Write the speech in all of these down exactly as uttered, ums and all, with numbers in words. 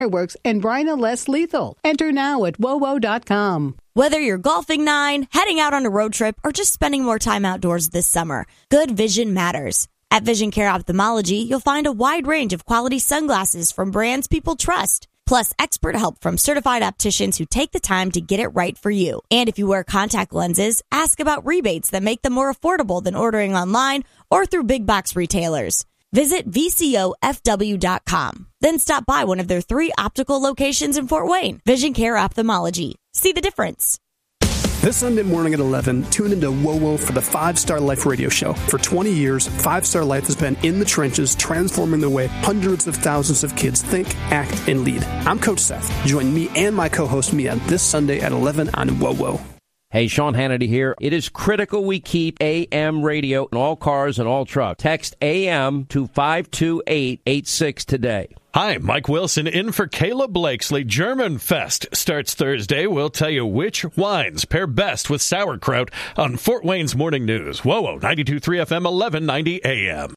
Fireworks and Bryna Less Lethal. Enter now at wowo dot com. Whether you're golfing nine, heading out on a road trip, or just spending more time outdoors this summer, good vision matters. At Vision Care Ophthalmology, you'll find a wide range of quality sunglasses from brands people trust. Plus, expert help from certified opticians who take the time to get it right for you. And if you wear contact lenses, ask about rebates that make them more affordable than ordering online or through big box retailers. Visit V C O F W dot com. Then stop by one of their three optical locations in Fort Wayne. Vision Care Ophthalmology. See the difference. This Sunday morning at eleven, tune into WoWo for the Five Star Life radio show. For twenty years, Five Star Life has been in the trenches, transforming the way hundreds of thousands of kids think, act, and lead. I'm Coach Seth. Join me and my co-host Mia this Sunday at eleven on WoWo. Hey, Sean Hannity here. It is critical we keep A M radio in all cars and all trucks. Text A M to five two eight eight six today. Hi, Mike Wilson in for Caleb Blakesley. German Fest starts Thursday. We'll tell you which wines pair best with sauerkraut on Fort Wayne's Morning News. WoWo, ninety-two point three F M, eleven ninety A M.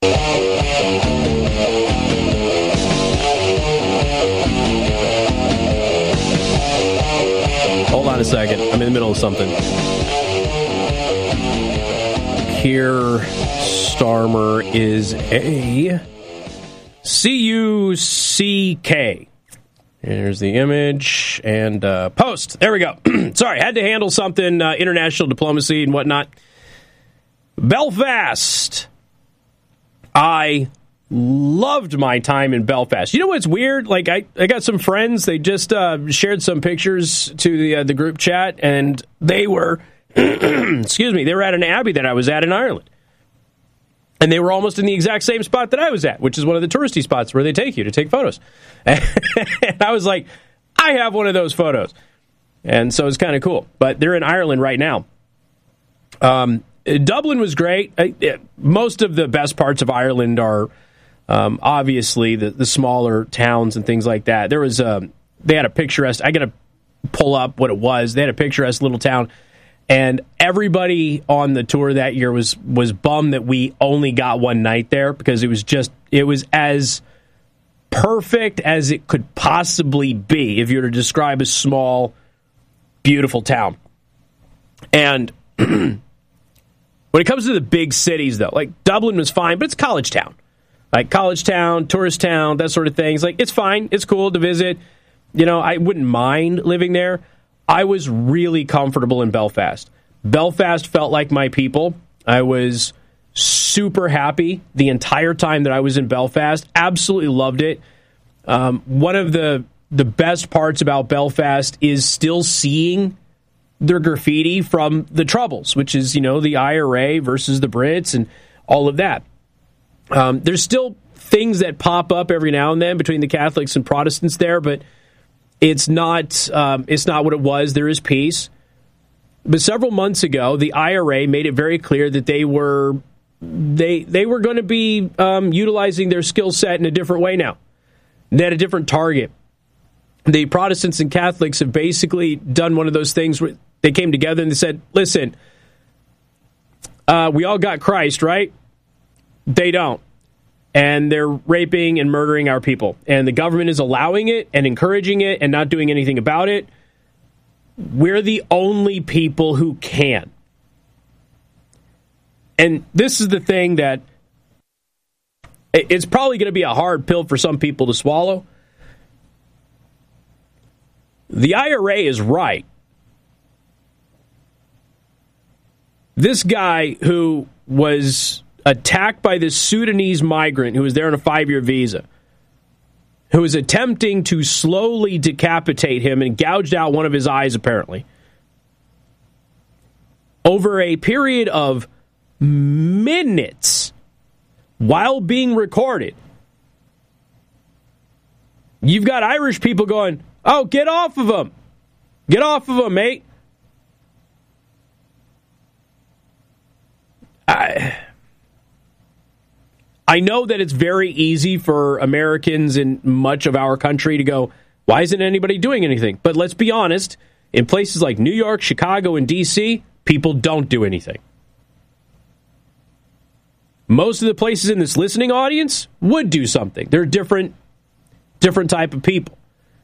Hold on a second. I'm in the middle of something. Keir Starmer is a C U C K. Here's the image and uh, post. There we go. Sorry, had to handle something, uh, international diplomacy and whatnot. Belfast. I loved my time in Belfast. You know what's weird? Like, I, I got some friends. They just uh, shared some pictures to the uh, the group chat, and they were, excuse me, they were at an abbey that I was at in Ireland. And they were almost in the exact same spot that I was at, which is one of the touristy spots where they take you to take photos. And I was like, I have one of those photos. And so it's kind of cool. But they're in Ireland right now. Um, Dublin was great. I, it, most of the best parts of Ireland are um, obviously the, the smaller towns and things like that. There was um, they had a picturesque, I got to pull up what it was. They had a picturesque little town. And everybody on the tour that year was was bummed that we only got one night there because it was just, it was as perfect as it could possibly be if you were to describe a small, beautiful town. And when it comes to the big cities, though, like Dublin was fine, but it's college town. Like college town, tourist town, that sort of thing. It's like, it's fine. It's cool to visit. You know, I wouldn't mind living there. I was really comfortable in Belfast. Belfast felt like my people. I was super happy the entire time that I was in Belfast. Absolutely loved it. Um, one of the the best parts about Belfast is still seeing their graffiti from the Troubles, which is, you know, the I R A versus the Brits and all of that. Um, there's still things that pop up every now and then between the Catholics and Protestants there, but It's not um, it's not what it was. There is peace. But several months ago, the I R A made it very clear that they were they they were going to be um, utilizing their skill set in a different way now. They had a different target. The Protestants and Catholics have basically done one of those things where they came together and they said, listen, uh, we all got Christ, right? They don't. And they're raping and murdering our people. And the government is allowing it and encouraging it and not doing anything about it. We're the only people who can. And this is the thing that it's probably going to be a hard pill for some people to swallow. The I R A is right. This guy who was attacked by this Sudanese migrant who was there on a five-year visa, who was attempting to slowly decapitate him and gouged out one of his eyes, apparently, over a period of minutes while being recorded. You've got Irish people going, oh, get off of him. Get off of him, mate. I... I know that it's very easy for Americans in much of our country to go, why isn't anybody doing anything? But let's be honest, in places like New York, Chicago, and D C, people don't do anything. Most of the places in this listening audience would do something. They're different, different type of people.